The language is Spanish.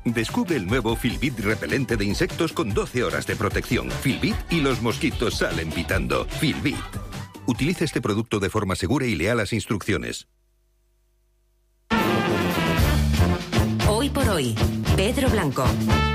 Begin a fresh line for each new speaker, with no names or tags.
Descubre el nuevo Filbit repelente de insectos con 12 horas de protección. Filbit y los mosquitos salen pitando. Filbit. Utiliza este producto de forma segura y lea las instrucciones.
Hoy por hoy, Pedro Blanco.